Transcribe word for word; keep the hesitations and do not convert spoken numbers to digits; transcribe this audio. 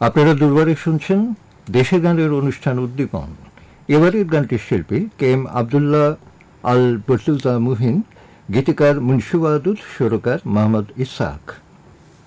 আপনারা দুর্বারে শুনছেন দেশের গানের অনুষ্ঠান উদ্দীপন। এবারের গানটির শিল্পী কে এম আবদুল্লাহ আল বর্তুজা মুহিন, গীতিকার মুন্সি বাহাদুর, সুরকার মোহাম্মদ ইসহাক।